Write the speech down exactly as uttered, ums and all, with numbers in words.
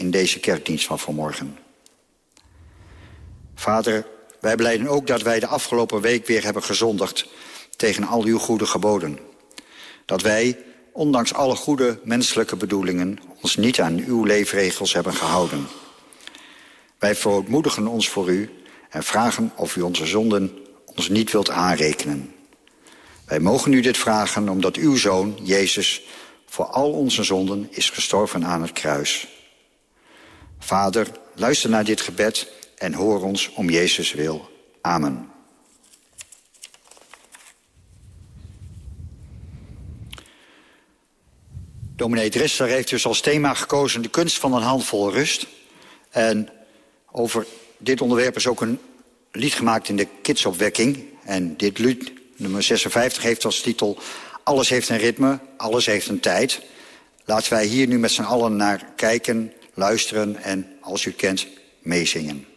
in deze kerkdienst van vanmorgen. Vader, wij belijden ook dat wij de afgelopen week weer hebben gezondigd tegen al uw goede geboden. Dat wij, ondanks alle goede menselijke bedoelingen, ons niet aan uw leefregels hebben gehouden. Wij verootmoedigen ons voor u en vragen of u onze zonden ons niet wilt aanrekenen. Wij mogen u dit vragen omdat uw Zoon, Jezus, voor al onze zonden is gestorven aan het kruis. Vader, luister naar dit gebed en hoor ons om Jezus wil. Amen. Dominee Dresser heeft dus als thema gekozen de kunst van een handvol rust. En over dit onderwerp is ook een lied gemaakt in de kidsopwekking. En dit lied, nummer zesenvijftig, heeft als titel Alles heeft een ritme, alles heeft een tijd. Laten wij hier nu met z'n allen naar kijken, luisteren en, als u het kent, meezingen.